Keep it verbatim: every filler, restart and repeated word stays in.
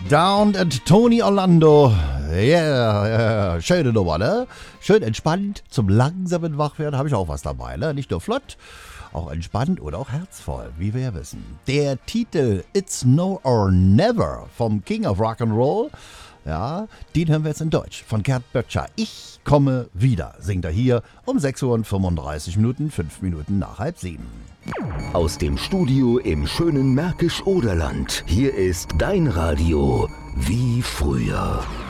Down and Tony Orlando. Yeah, yeah, schöne Nummer, ne? Schön entspannt, zum langsamen Wachwerden habe ich auch was dabei, ne? Nicht nur flott, auch entspannt oder auch herzvoll, wie wir ja wissen. Der Titel It's No or Never vom King of Rock'n'Roll, ja, den hören wir jetzt in Deutsch von Gerd Böttcher. Ich komme wieder, singt er hier um sechs Uhr und fünfunddreißig Minuten, fünf Minuten nach halb sieben. Aus dem Studio im schönen Märkisch-Oderland. Hier ist dein Radio wie früher.